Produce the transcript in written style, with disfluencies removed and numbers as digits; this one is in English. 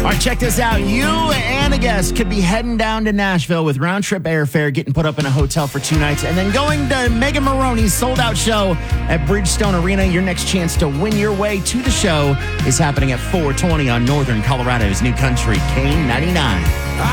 All right, check this out. You and a guest could be heading down to Nashville with round-trip airfare, getting put up in a hotel for 2 nights, and then going to Megan Maroney's sold-out show at Bridgestone Arena. Your next chance to win your way to the show is happening at 420 on Northern Colorado's New Country, K99.